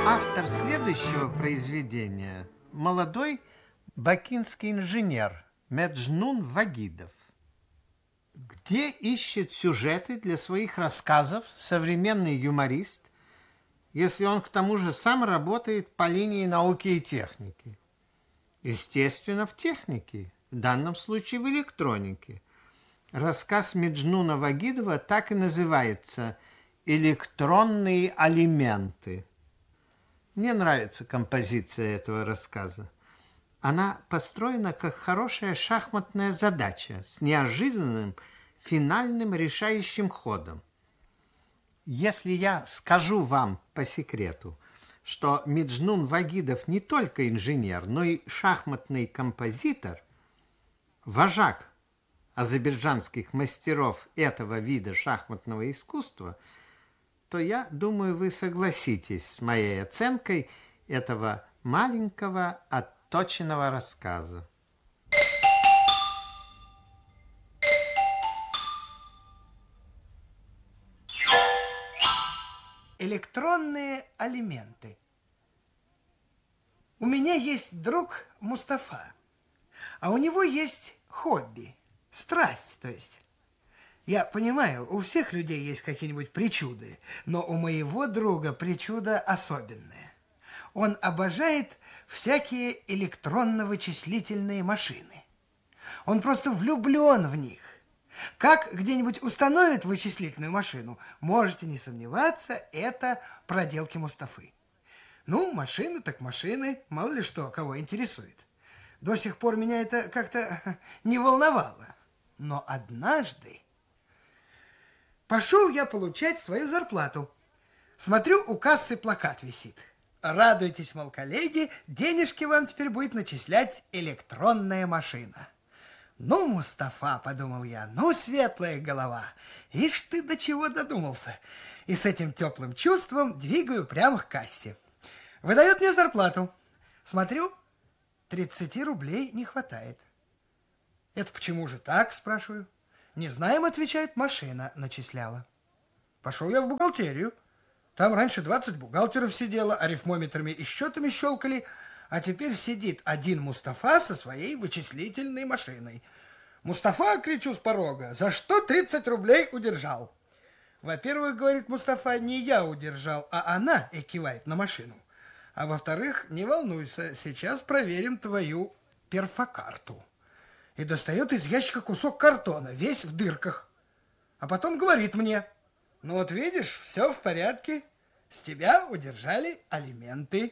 Автор следующего произведения – молодой бакинский инженер Меджнун Вагидов. Где ищет сюжеты для своих рассказов современный юморист, если он к тому же сам работает по линии науки и техники? Естественно, в технике, в данном случае в электронике. Рассказ Меджнуна Вагидова так и называется «Электронные алименты». Мне нравится композиция этого рассказа. Она построена как хорошая шахматная задача с неожиданным финальным решающим ходом. Если я скажу вам по секрету, что Меджнун Вагидов не только инженер, но и шахматный композитор, вожак азербайджанских мастеров этого вида шахматного искусства, то я думаю, вы согласитесь с моей оценкой этого маленького отточенного рассказа. Электронные алименты. У меня есть друг Мустафа, а у него есть хобби, страсть, то есть. Я понимаю, у всех людей есть какие-нибудь причуды, но у моего друга причуда особенная. Он обожает всякие электронно-вычислительные машины. Он просто влюблен в них. Как где-нибудь установит вычислительную машину, можете не сомневаться, это проделки Мустафы. Ну, машины так машины, мало ли что, кого интересует. До сих пор меня это как-то не волновало. Но однажды пошел я получать свою зарплату. Смотрю, у кассы плакат висит. Радуйтесь, мол, коллеги, денежки вам теперь будет начислять электронная машина. Ну, Мустафа, подумал я, ну, светлая голова, ишь ты до чего додумался. И с этим теплым чувством двигаю прямо к кассе. Выдает мне зарплату. Смотрю, 30 рублей не хватает. Это почему же так, спрашиваю. Не знаем, отвечает, машина начисляла. Пошел я в бухгалтерию. Там раньше 20 бухгалтеров сидело, арифмометрами и счетами щелкали, а теперь сидит один Мустафа со своей вычислительной машиной. Мустафа, кричу с порога, за что 30 рублей удержал? Во-первых, говорит Мустафа, не я удержал, а она, и кивает на машину. А во-вторых, не волнуйся, сейчас проверим твою перфокарту. И достает из ящика кусок картона, весь в дырках. А потом говорит мне, ну вот видишь, все в порядке, с тебя удержали алименты.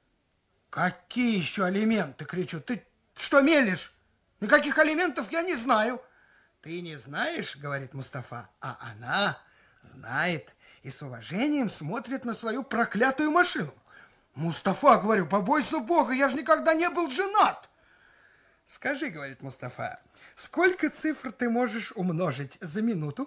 Какие еще алименты, кричу, ты что мелешь? Никаких алиментов я не знаю. Ты не знаешь, говорит Мустафа, а она знает и с уважением смотрит на свою проклятую машину. Мустафа, говорю, побойся Бога, я же никогда не был женат. Скажи, говорит Мустафа, сколько цифр ты можешь умножить за минуту?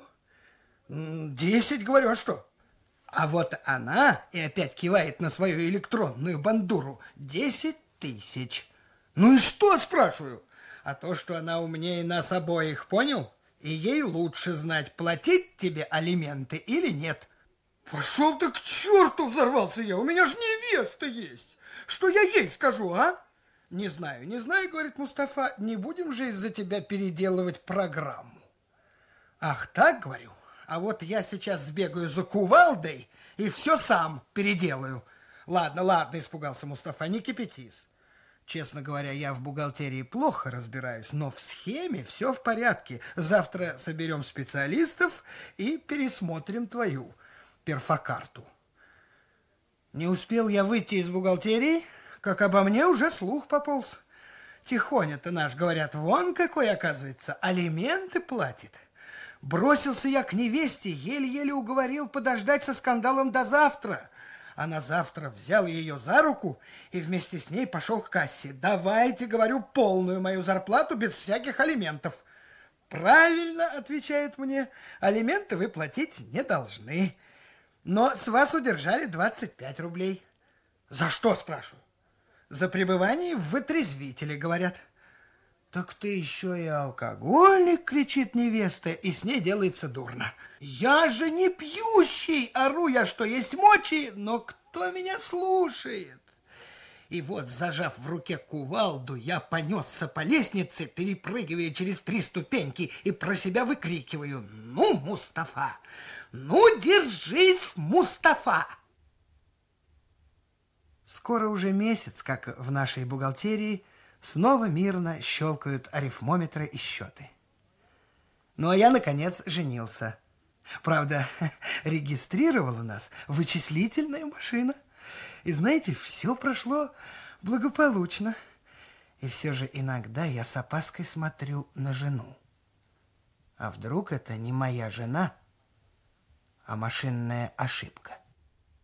10, говорю, а что? А вот она, и опять кивает на свою электронную бандуру, 10 тысяч. Ну и что, спрашиваю? А то, что она умнее нас обоих, понял? И ей лучше знать, платить тебе алименты или нет. Пошел ты к черту, взорвался я, у меня же невеста есть. Что я ей скажу, а? Не знаю, говорит Мустафа, не будем же из-за тебя переделывать программу. Ах так, говорю, а вот я сейчас сбегаю за кувалдой и все сам переделаю. Ладно, испугался Мустафа, не кипятись. Честно говоря, я в бухгалтерии плохо разбираюсь, но в схеме все в порядке. Завтра соберем специалистов и пересмотрим твою перфокарту. Не успел я выйти из бухгалтерии, как обо мне уже слух пополз. Тихоня-то наш, говорят, вон какой, оказывается, алименты платит. Бросился я к невесте, еле-еле уговорил подождать со скандалом до завтра. А на завтра взял ее за руку и вместе с ней пошел к кассе. Давайте, говорю, полную мою зарплату без всяких алиментов. Правильно, отвечает мне, алименты вы платить не должны. Но с вас удержали 25 рублей. За что, спрашиваю? За пребывание в вытрезвителе, говорят. Так ты еще и алкоголик, кричит невеста, и с ней делается дурно. Я же не пьющий, ору я, что есть мочи, но кто меня слушает? И вот, зажав в руке кувалду, я понесся по лестнице, перепрыгивая через 3 ступеньки, и про себя выкрикиваю: «Ну, Мустафа! Ну, держись, Мустафа!» Скоро уже месяц, как в нашей бухгалтерии снова мирно щелкают арифмометры и счеты. Ну, а я, наконец, женился. Правда, регистрировала нас вычислительная машина. И знаете, все прошло благополучно. И все же иногда я с опаской смотрю на жену. А вдруг это не моя жена, а машинная ошибка?